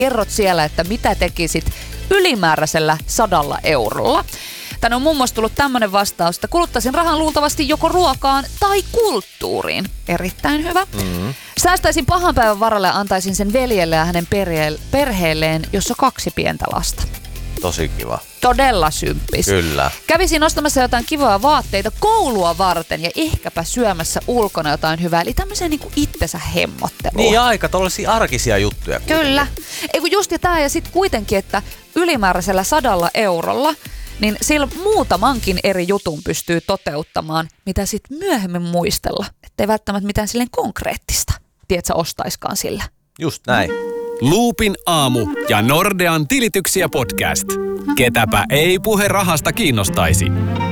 Kerrot siellä, että mitä tekisit ylimääräisellä 100 eurolla. Tänne on muun muassa tullut tämmöinen vastaus, että kuluttaisin rahan luultavasti joko ruokaan tai kulttuuriin. Erittäin hyvä. Mm-hmm. Säästäisin pahan päivän varalle ja antaisin sen veljelle ja hänen perheelleen, jossa 2 pientä lasta. Tosi kiva. Todella symppis. Kyllä. Kävisin ostamassa jotain kivoja vaatteita koulua varten ja ehkäpä syömässä ulkona jotain hyvää. Eli tämmöisiä niinku itsensä hemmottelua. Niin aika tollaisia arkisia juttuja. Kuitenkin. Kyllä. Ei kun just ja tää ja sit kuitenkin, että ylimääräisellä 100 eurolla niin sillä muutamankin eri jutun pystyy toteuttamaan, mitä sit myöhemmin muistella. Ettei välttämättä mitään silleen konkreettista, tiedätkö, ostaiskaan sillä. Just näin. Loopin aamu ja Nordean tilityksiä podcast. Ketäpä ei puhe rahasta kiinnostaisi.